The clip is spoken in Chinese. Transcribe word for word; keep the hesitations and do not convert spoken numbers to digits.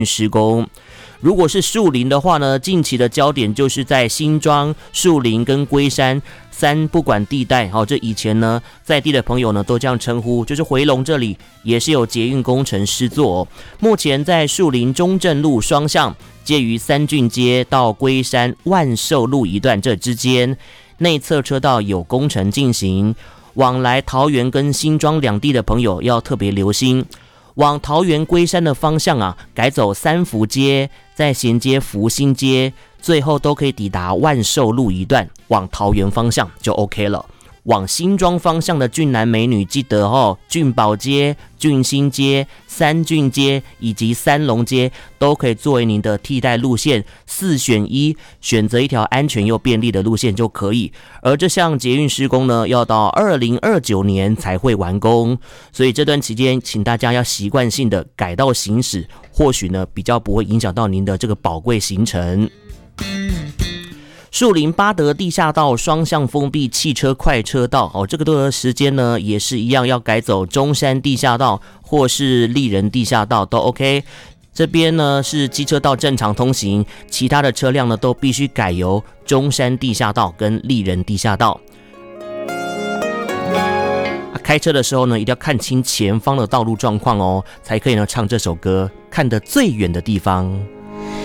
施工。如果是树林的话呢，近期的焦点就是在新庄、树林跟龟山三不管地带。好、哦，这以前呢，在地的朋友呢都这样称呼，就是回龙这里也是有捷运工程施作、哦。目前在树林中正路双向，介于三郡街到龟山万寿路一段这之间，内侧车道有工程进行，往来桃园跟新庄两地的朋友要特别留心。往桃园龟山的方向啊，改走三福街，再衔接福兴街，最后都可以抵达万寿路一段，往桃园方向就 OK 了。往新庄方向的俊男美女记得哦，俊宝街、俊兴街、三俊街以及三龙街都可以作为您的替代路线，四选一，选择一条安全又便利的路线就可以。而这项捷运施工呢，要到二零二九年才会完工，所以这段期间，请大家要习惯性的改道行驶，或许呢比较不会影响到您的这个宝贵行程。树林八德地下道双向封闭汽车快车道，哦，这个的时间呢也是一样，要改走中山地下道或是丽人地下道都 OK。这边呢是机车道正常通行，其他的车辆呢都必须改由中山地下道跟丽人地下道。啊，开车的时候呢，一定要看清前方的道路状况哦，才可以呢唱这首歌《看得最远的地方》。